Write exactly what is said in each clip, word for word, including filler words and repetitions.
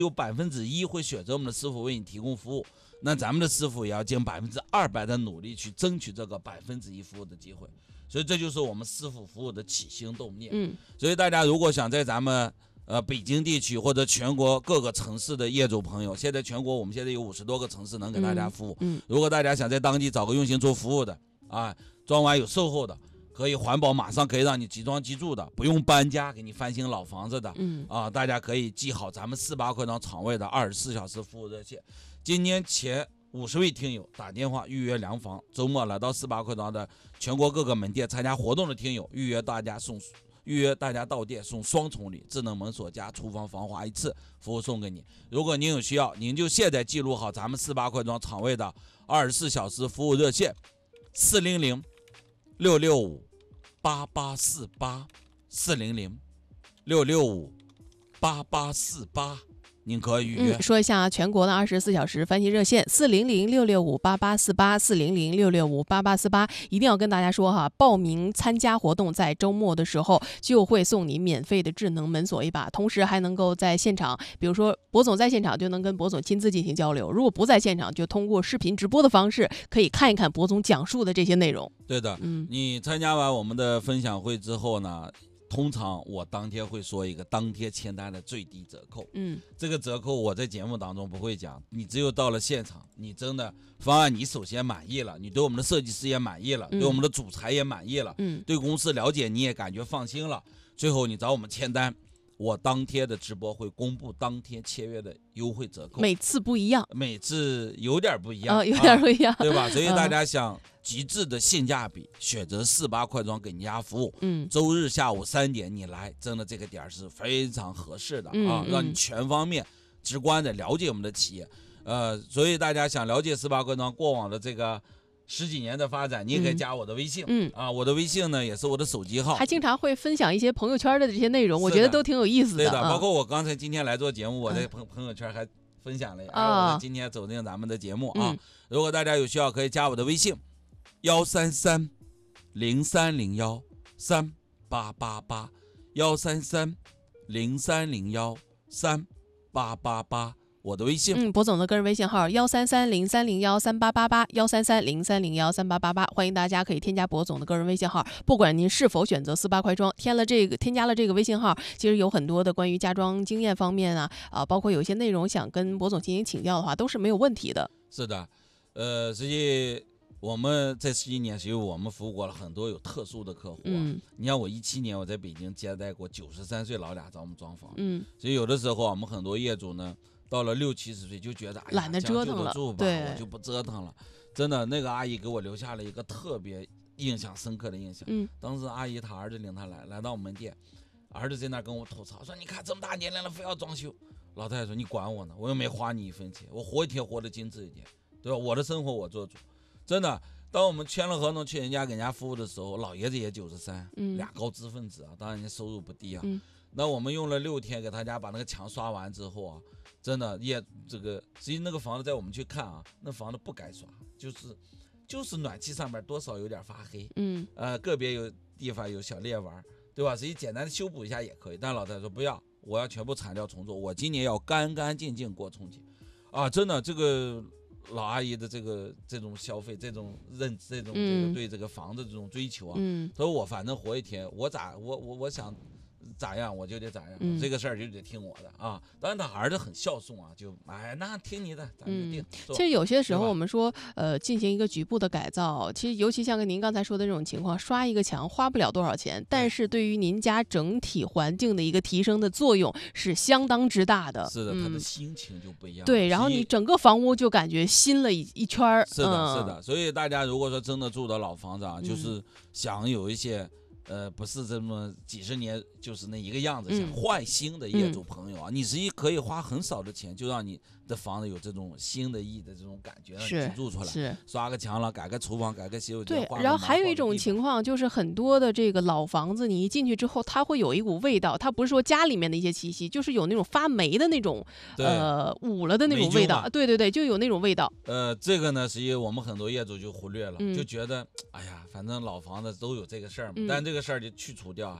有百分之一会选择我们的师傅为你提供服务，那咱们的师傅也要尽百分之二百的努力去争取这个百分之一服务的机会。所以这就是我们师傅服务的起心动念。 嗯， 所以大家如果想在咱们呃北京地区或者全国各个城市的业主朋友，现在全国我们现在有五十多个城市能给大家服务。 嗯，嗯如果大家想在当地找个用心做服务的啊，装完有售后的，可以环保，马上可以让你即装即住的，不用搬家，给你翻新老房子的。 嗯啊，大家可以记好咱们四八快装场位的二十四小时服务热线。今年前五十位听友打电话预约量房，周末来到四八快装的全国各个门店参加活动的听友，预约大家送预约大家到店送双重礼，智能门锁加厨房防滑一次服务送给你。如果您有需要，您就现在记录好咱们四八快装场位的二十四小时服务热线：四零零六六五八八四八，四零零六六五八八四八。您可以预约。 嗯，说一下全国的二十四小时翻译热线：四零零六六五八八四八，四零零六六五八八四八。一定要跟大家说哈，报名参加活动，在周末的时候就会送你免费的智能门锁一把，同时还能够在现场，比如说博总在现场就能跟博总亲自进行交流，如果不在现场，就通过视频直播的方式可以看一看博总讲述的这些内容。 对的， 嗯， 你参加完我们的分享会之后呢，通常我当天会说一个当天签单的最低折扣。 嗯， 这个折扣我在节目当中不会讲，你只有到了现场，你真的方案你首先满意了，你对我们的设计师也满意了， 嗯、 对我们的主材也满意了， 嗯， 对公司了解你也感觉放心了，最后你找我们签单，我当天的直播会公布当天签约的优惠折扣， 每次不一样， 每次有点不一样， 呃、有点不一样、 啊，对吧？所以大家想极致的性价比，选择四八快装给你家服务。 嗯， 周日下午三点你来，真的这个点是非常合适的、 嗯、 啊，让你全方面直观的了解我们的企业。呃，所以大家想了解四八快装过往的这个十几年的发展，你也可以加我的微信。 嗯啊，我的微信呢也是我的手机号， 还经常会分享一些朋友圈的这些内容，我觉得都挺有意思的。 对的， 嗯、 包括我刚才今天来做节目，我在朋朋友圈还分享了，哎、 啊， 我今天走进咱们的节目啊、 嗯。 如果大家有需要，可以加我的微信：幺三三零三零幺三八八八，幺三三零三零幺三八八八。我的微信， 嗯，博总的个人微信号幺三三零三零幺三八八八，幺三三零三零幺三八八八，欢迎大家可以添加博总的个人微信号。不管您是否选择四八快装，添了这个添加了这个微信号，其实有很多的关于家装经验方面啊，啊，包括有些内容想跟博总进行请教的话，都是没有问题的。 是的，呃，实际我们这十几年，其实我们服务过了很多有特殊的客户、啊。 嗯， 你像我一七年我在北京接待过九十三岁老俩找我们装房。 嗯， 所以有的时候我们很多业主呢。到了六七十岁就觉得懒得折腾了， 对，我就不折腾了。真的，那个阿姨给我留下了一个特别印象深刻的印象。 嗯， 当时阿姨她儿子领她来，来到我们店，儿子在那跟我吐槽说：“你看这么大年龄了，非要装修。”老太太说：“你管我呢，我又没花你一分钱，我活一天活得精致一点，对吧？我的生活我做主。”真的，当我们签了合同去人家给人家服务的时候，老爷子也九十三，俩高知分子啊，当然人家收入不低啊。 嗯， 那我们用了六天给他家把那个墙刷完之后啊。真的也这个，实际那个房子在我们去看啊，那房子不该刷，就是就是暖气上面多少有点发黑， 嗯， 呃，个别有地方有小裂纹，对吧？实际简单的修补一下也可以。但老太太说不要，我要全部铲掉重做，我今年要干干净净过春节，啊，真的这个老阿姨的这个这种消费，这种认这种这个对这个房子这种追求啊， 嗯， 所以我反正活一天，我咋我我我想。咋样我就得咋样、嗯，这个事儿就得听我的啊。当然他儿子很孝顺啊，就哎那听你的，咱就定、 嗯。其实有些时候我们说，呃，进行一个局部的改造，其实尤其像跟您刚才说的这种情况，刷一个墙花不了多少钱，但是对于您家整体环境的一个提升的作用是相当之大的。 是的， 嗯、 他的心情就不一样。 对，然后你整个房屋就感觉新了一一圈儿。 是的， 嗯、 是的。所以大家如果说真的住的老房子啊，嗯、就是想有一些。呃，不是这么几十年就是那一个样子， 嗯、 想换新的业主朋友啊，嗯、你实际可以花很少的钱，就让你的房子有这种新的意的这种感觉，让你住出来， 是刷个墙了，改个厨房，改个洗手间。 对，然后还有一种情况就是很多的这个老房子，你一进去之后，它会有一股味道，它不是说家里面的一些气息，就是有那种发霉的那种，呃，捂了的那种味道。对对对，就有那种味道。 呃，这个呢，实际我们很多业主就忽略了， 嗯、 就觉得，哎呀，反正老房子都有这个事儿嘛， 嗯、 但这个事儿就去除掉啊。 嗯，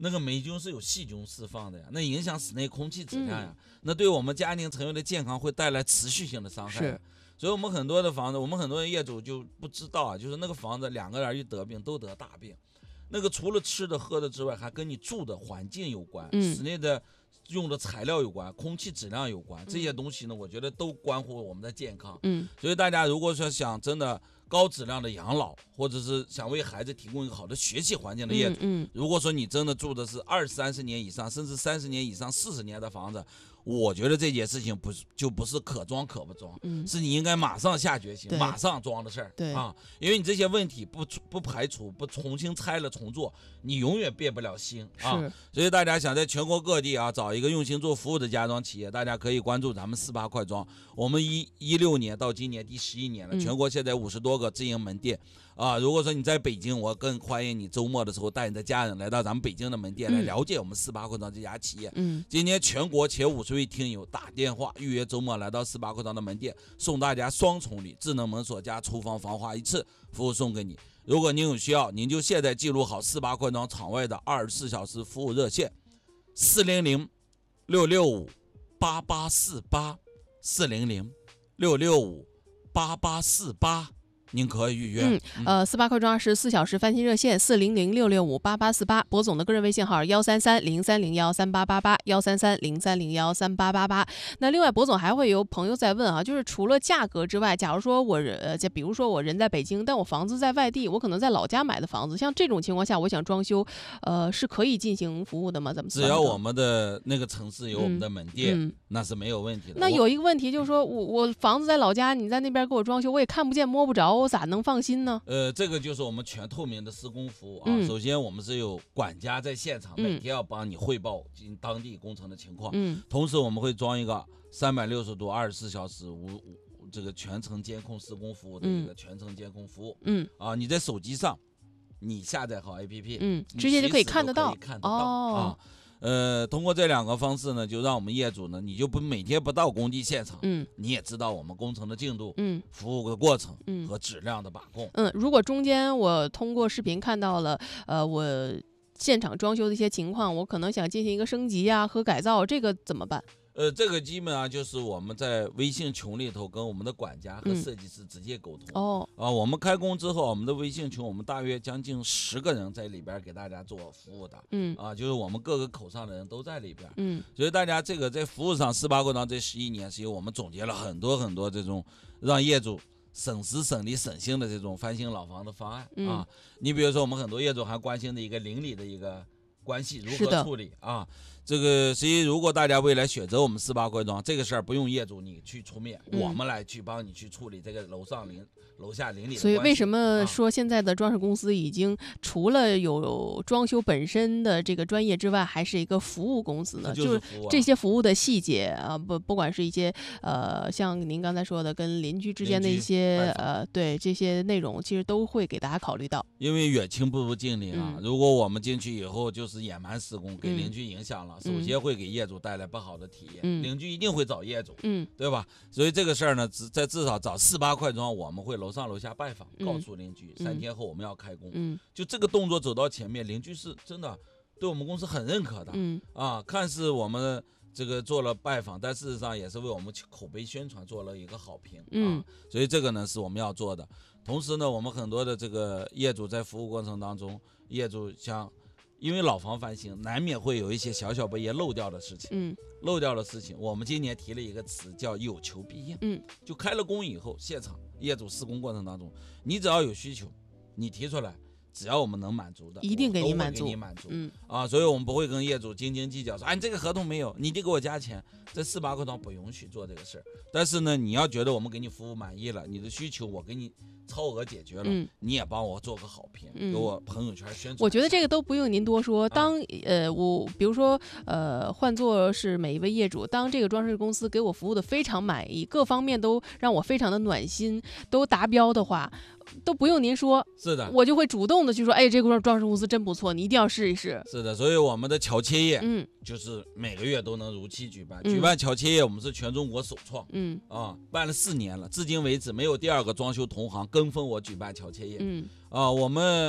那个霉菌是有细菌释放的呀，那影响室内空气质量呀，嗯、那对我们家庭成员的健康会带来持续性的伤害。 是， 所以我们很多的房子，我们很多的业主就不知道啊，就是那个房子两个人一得病都得大病，那个除了吃的喝的之外，还跟你住的环境有关， 嗯、 室内的用的材料有关，空气质量有关，这些东西呢，我觉得都关乎我们的健康。 嗯， 所以大家如果说想真的高质量的养老，或者是想为孩子提供一个好的学习环境的业主， 嗯嗯、 如果说你真的住的是二三十年以上，甚至三十年以上、四十年的房子，我觉得这件事情不是就不是可装可不装， 嗯、 是你应该马上下决心、马上装的事儿。 对啊，因为你这些问题不不排除、不重新拆了重做，你永远变不了心啊。所以大家想在全国各地啊找一个用心做服务的家装企业，大家可以关注咱们四八快装。我们一一六年到今年第十一年了， 嗯、 全国现在五十多个直营门店。啊，如果说你在北京，我更欢迎你周末的时候带你的家人来到咱们北京的门店，来了解我们四八快装这家企业。 嗯， 今年全国前五十位听友打电话预约周末来到四八快装的门店，送大家双重礼：智能门锁加厨房防滑一次服务送给你。如果您有需要，您就现在记录好四八快装场外的二十四小时服务热线：四零零六六五八八四八，四零零六六五八八四八。您可以预约。 嗯，呃，四八快装二十四小时翻新热线四零零六六五八八四八，博总的个人微信号幺三三零三零幺三八八八幺三三零三零幺三八八八。那另外，博总还会有朋友在问啊，就是除了价格之外，假如说我呃，比如说我人在北京，但我房子在外地，我可能在老家买的房子，像这种情况下，我想装修，呃，是可以进行服务的吗？怎么？ 只要我们的那个城市有我们的门店， 嗯嗯、 那是没有问题的。 那有一个问题就是说我我房子在老家，你在那边给我装修，我也看不见摸不着。我咋能放心呢？ 呃，这个就是我们全透明的施工服务啊。 嗯、 首先，我们是有管家在现场， 嗯、 每天要帮你汇报进当地工程的情况。 嗯， 同时我们会装一个三百六十度、二十四小时无这个全程监控施工服务的一个全程监控服务。 嗯啊，你在手机上，你下载好 A P P， 嗯，直接就可以看得到。 看得到哦。 啊。呃，通过这两个方式呢，就让我们业主呢，你就不每天不到工地现场， 嗯， 你也知道我们工程的进度， 嗯， 服务的过程， 嗯， 和质量的把控， 嗯，如果中间我通过视频看到了，呃，我现场装修的一些情况，我可能想进行一个升级啊和改造，这个怎么办？ 呃，这个基本上就是我们在微信群里头跟我们的管家和设计师直接沟通。 嗯、哦， 啊，我们开工之后，我们的微信群，我们大约将近十个人在里边给大家做服务的。 嗯， 啊，就是我们各个口上的人都在里边。 嗯， 所以大家这个在服务上，四八快装这十一年是由我们总结了很多很多这种让业主省时省力省心的这种翻新老房的方案、 嗯、 啊。你比如说，我们很多业主还关心的一个邻里的一个关系如何处理啊。这个所以如果大家未来选择我们四八快装，这个事儿不用业主你去出面、嗯、我们来去帮你去处理这个楼上邻楼下邻里的关系。 所以为什么说现在的装饰公司已经除了有装修本身的这个专业之外，还是一个服务公司呢？ 就是、 啊、就是这些服务的细节啊，不不管是一些呃像您刚才说的跟邻居之间的一些呃对这些内容，其实都会给大家考虑到。 因为远亲不如近邻啊、嗯，如果我们进去以后就是野蛮施工，给邻居影响了。 嗯、 首先会给业主带来不好的体验， 嗯、 邻居一定会找业主， 嗯， 对吧？所以这个事儿呢，在至少找四八快装，我们会楼上楼下拜访， 嗯、 告诉邻居、嗯、三天后我们要开工， 嗯， 就这个动作走到前面，邻居是真的对我们公司很认可的， 嗯啊，看似我们这个做了拜访，但事实上也是为我们口碑宣传做了一个好评， 嗯、 啊，所以这个呢是我们要做的。同时呢，我们很多的这个业主在服务过程当中，业主像。因为老房翻新，难免会有一些小小不也漏掉的事情。 嗯， 漏掉的事情，我们今年提了一个词叫有求必应。 嗯， 就开了工以后，现场业主施工过程当中，你只要有需求，你提出来，只要我们能满足的， 一定给你满足。 给你满足。 嗯啊，所以我们不会跟业主斤斤计较，说，哎，你这个合同没有，你得给我加钱。这四八快装不允许做这个事儿。但是呢，你要觉得我们给你服务满意了，你的需求我给你超额解决了， 嗯、 你也帮我做个好评， 嗯、 给我朋友圈宣传。 我觉得这个都不用您多说。当、 啊、 呃，我比如说呃，换作是每一位业主，当这个装饰公司给我服务的非常满意，各方面都让我非常的暖心，都达标的话，都不用您说， 是的， 我就会主动的去说，哎，这个装饰公司真不错，你一定要试一试。 是的，所以我们的乔切业， 嗯， 就是每个月都能如期举办。 嗯、 举办乔切业，我们是全中国首创， 嗯啊，办了四年了，至今为止没有第二个装修同行跟风我举办乔切业， 嗯啊，我们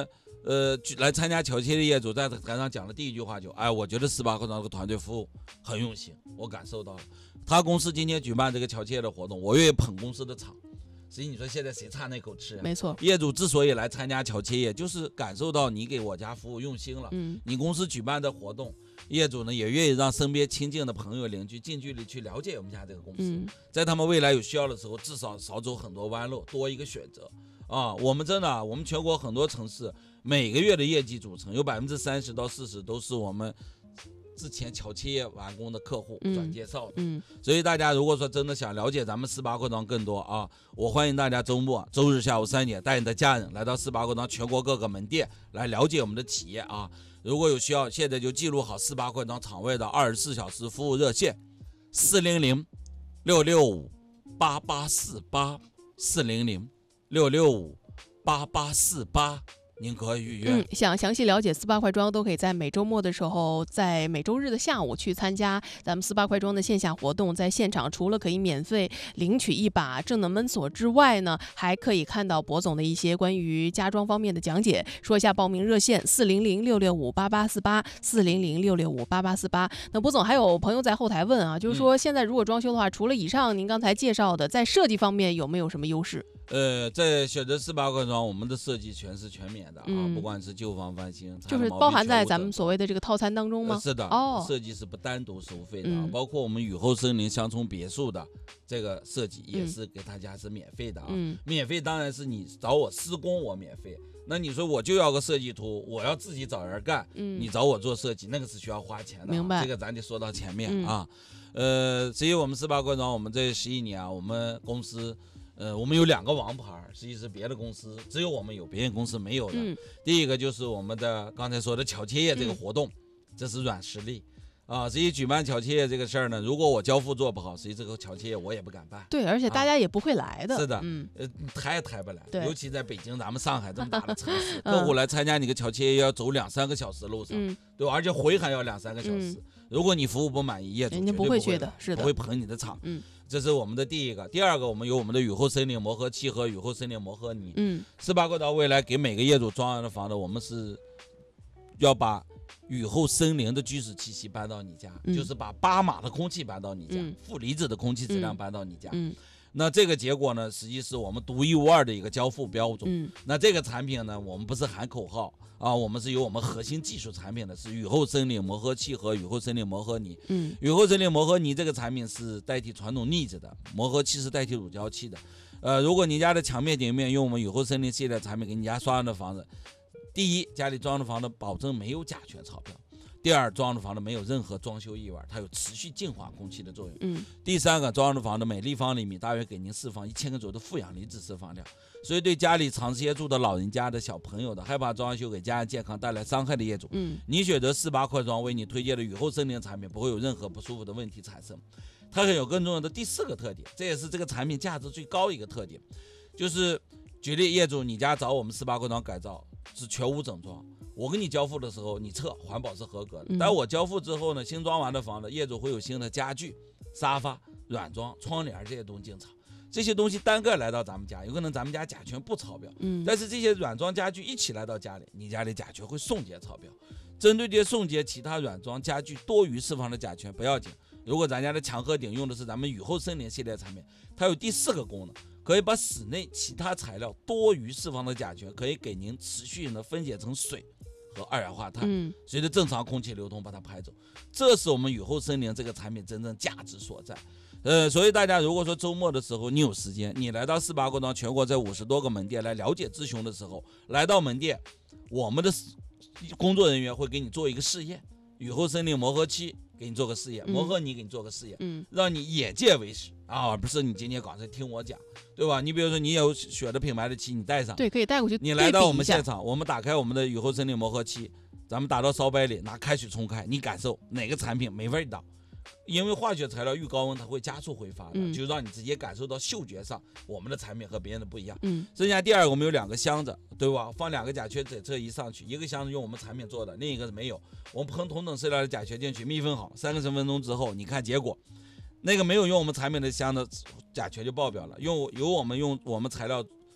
呃，来参加巧切的业主在台上讲的第一句话就，哎，我觉得斯巴克庄这个团队服务很用心，我感受到了。他公司今天举办这个巧切的活动，我愿意捧公司的场。所以你说现在谁差那口吃啊？ 没错， 业主之所以来参加巧切业，就是感受到你给我家服务用心了。 嗯， 你公司举办的活动，业主呢也愿意让身边亲近的朋友邻居近距离去了解我们家这个公司， 嗯、 在他们未来有需要的时候，至少少走很多弯路，多一个选择啊。我们真的、啊，我们全国很多城市每个月的业绩组成有百分之三十到四十都是我们之前巧切业完工的客户转介绍的， 嗯， 所以大家如果说真的想了解咱们斯巴克庄更多啊，我欢迎大家周末周日下午三点带你的家人来到斯巴克庄全国各个门店来了解我们的企业啊。如果有需要，现在就记录好斯巴克庄场外的二十四小时服务热线：四零零六六五八八四八，四零零六六五八八四八。您可以预约。 嗯，想详细了解斯巴快装，都可以在每周末的时候，在每周日的下午去参加咱们斯巴快装的线下活动。在现场，除了可以免费领取一把智能门锁之外呢，还可以看到博总的一些关于家装方面的讲解。说一下报名热线：四零零六六五八八四八，四零零六六五八八四八。那博总还有朋友在后台问啊，就是说现在如果装修的话，除了以上您刚才介绍的，在设计方面有没有什么优势？ 呃，在选择斯巴克庄，我们的设计全是全免的啊， 嗯、 不管是旧房翻新， 就是包含在咱们所谓的这个套餐当中吗？ 呃、是的， 哦， 设计是不单独收费的、 嗯， 包括我们雨后森林乡村别墅的这个设计也是给大家是免费的啊。 嗯， 免费当然是你找我施工我免费，那你说我就要个设计图，我要自己找人干， 嗯， 你找我做设计那个是需要花钱的、啊， 明白？ 这个咱得说到前面、 嗯、 啊。呃，至于我们斯巴克庄，我们这十一年啊，我们公司。呃，我们有两个王牌，实际是别的公司只有我们有，别人公司没有的。 嗯、 第一个就是我们的刚才说的巧切业这个活动，嗯、这是软实力啊。实际举办巧切业这个事儿呢，如果我交付做不好，实际这个巧切业我也不敢办。 对，而且大家也不会来的。 啊、是的， 嗯， 呃，抬也抬不来， 对， 尤其在北京，咱们上海这么大的城市，嗯、客户来参加你个巧切业要走两三个小时路上， 嗯、 对吧？而且回还要两三个小时。 嗯、 如果你服务不满意，业主绝对不会去的，是的， 不会捧你的场。 嗯。 这是我们的第一个，第二个，我们有我们的雨后森林磨合漆和雨后森林磨合泥。 嗯， 斯巴克庄未来给每个业主装完的房子，我们是要把雨后森林的居室气息搬到你家， 嗯、 就是把巴马的空气搬到你家， 嗯、 负离子的空气质量搬到你家。 嗯， 那这个结果呢，实际是我们独一无二的一个交付标准。 嗯， 那这个产品呢，我们不是喊口号。啊，我们是有我们核心技术产品的，是雨后森林磨合漆和雨后森林磨合泥。 嗯， 雨后森林磨合泥这个产品是代替传统腻子的，磨合漆是代替乳胶漆的。呃，如果你家的墙面顶面用我们雨后森林系列产品给你家刷完的房子，第一，家里装的房子保证没有甲醛超标；第二，装的房子没有任何装修异味，它有持续净化空气的作用。 嗯， 第三个，装的房子每立方厘米大约给您释放一千个左右的负氧离子释放量。所以对家里长时间住的老人家的小朋友的，害怕装修给家人健康带来伤害的业主， 嗯， 你选择斯巴克庄为你推荐的雨后森林产品，不会有任何不舒服的问题产生。它还有更重要的第四个特点，这也是这个产品价值最高一个特点，就是举例，业主你家找我们斯巴克庄改造是全屋整装，我给你交付的时候你测环保是合格的， 嗯、 但我交付之后呢，新装完的房子业主会有新的家具、沙发、软装、窗帘这些东西进场。这些东西单个来到咱们家，有可能咱们家甲醛不超标， 嗯， 但是这些软装家具一起来到家里，你家里甲醛会送检超标。针对这些送检其他软装家具多余释放的甲醛不要紧，如果咱家的墙和顶用的是咱们雨后森林系列产品，它有第四个功能，可以把室内其他材料多余释放的甲醛可以给您持续的分解成水和二氧化碳， 嗯， 随着正常空气流通把它排走，这是我们雨后森林这个产品真正价值所在。呃，所以大家如果说周末的时候你有时间，你来到斯巴克庄全国这五十多个门店来了解咨询的时候，来到门店，我们的工作人员会给你做一个试验，雨后森林磨合漆给你做个试验，磨合泥给你做个试验， 嗯， 让你眼界为实啊，而不是你今天刚才听我讲，对吧？你比如说你有选的品牌的漆，你带上， 对，可以带过去。 你来到我们现场，我们打开我们的雨后森林磨合漆，咱们打到烧杯里，拿开水冲开，你感受哪个产品没味道。因为化学材料遇高温它会加速挥发的， 嗯、 就让你直接感受到嗅觉上我们的产品和别人的不一样。 嗯， 剩下第二个，我们有两个箱子，对吧？放两个甲醛检测仪上去，一个箱子用我们产品做的，另一个是没有。我们喷同等色调的甲醛进去，密封好，三个十分钟之后，你看结果，那个没有用我们产品的箱子甲醛就爆表了，用由我们用我们材料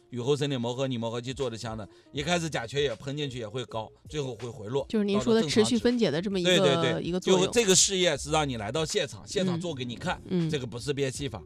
雨后森林磨合拟磨合器做的香的，一开始甲醛也喷进去也会高，最后会回落。 就是您说的持续分解的这么一个对对对一个作用。 就这个试验是让你来到现场，现场嗯做给你看， 嗯这个不是变戏法。